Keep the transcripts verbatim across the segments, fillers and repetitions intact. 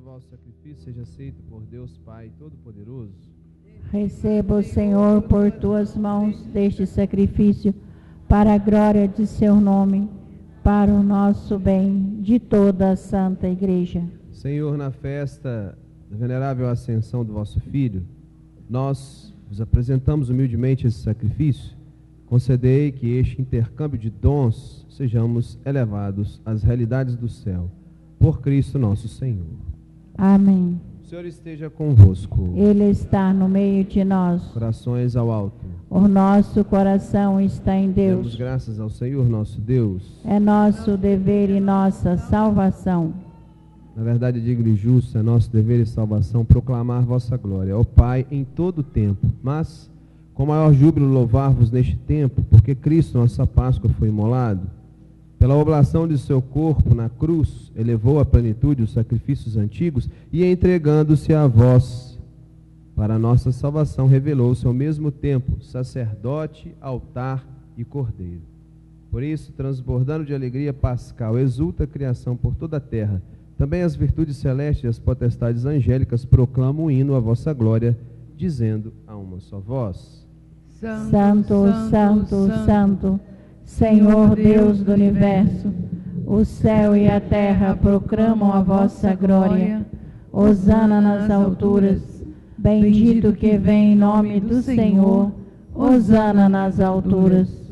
vosso sacrifício seja aceito por Deus Pai Todo-Poderoso. Receba, Senhor, por tuas mãos deste sacrifício, para a glória de seu nome, para o nosso bem, de toda a Santa Igreja. Senhor, na festa da venerável ascensão do vosso Filho, nós vos apresentamos humildemente esse sacrifício. Concedei que este intercâmbio de dons sejamos elevados às realidades do céu. Por Cristo nosso Senhor. Amém. O Senhor esteja convosco. Ele está no meio de nós. Corações ao alto. O nosso coração está em Deus. Demos graças ao Senhor nosso Deus. É nosso dever e nossa salvação. Na verdade, digno e justo, é nosso dever e salvação proclamar vossa glória, ó Pai, em todo o tempo. Mas, com maior júbilo, louvar-vos neste tempo, porque Cristo, nossa Páscoa, foi imolado. Pela oblação de seu corpo na cruz, elevou à plenitude os sacrifícios antigos e, entregando-se a vós, para a nossa salvação, revelou-se ao mesmo tempo sacerdote, altar e cordeiro. Por isso, transbordando de alegria pascal, exulta a criação por toda a terra. Também as virtudes celestes e as potestades angélicas proclamam o hino à vossa glória, dizendo a uma só voz: Santo, Santo, Santo, Santo, Senhor Deus do universo, o céu e a terra proclamam a vossa glória. Hosana nas alturas, bendito que vem em nome do Senhor. Hosana nas alturas.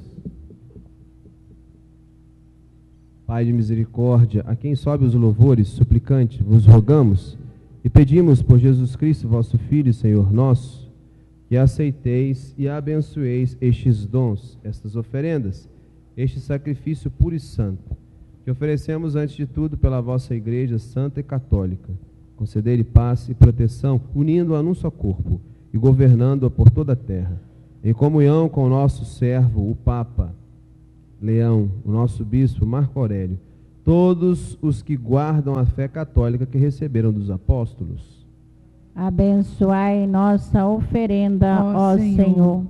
Pai de misericórdia, a quem sobe os louvores, suplicante, vos rogamos e pedimos por Jesus Cristo, vosso Filho e Senhor nosso, que aceiteis e abençoeis estes dons, estas oferendas, este sacrifício puro e santo, que oferecemos antes de tudo pela vossa Igreja Santa e Católica. Concedei-lhe paz e proteção, unindo-a num só corpo e governando-a por toda a terra, em comunhão com o nosso servo, o Papa Leão, o nosso bispo Marco Aurélio, todos os que guardam a fé católica que receberam dos apóstolos. Abençoai nossa oferenda, ó, ó Senhor. Senhor.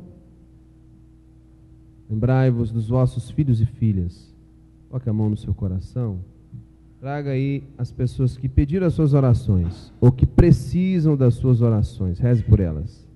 Lembrai-vos dos vossos filhos e filhas. Coloque a mão no seu coração. Traga aí as pessoas que pediram as suas orações, ou que precisam das suas orações. Reze por elas.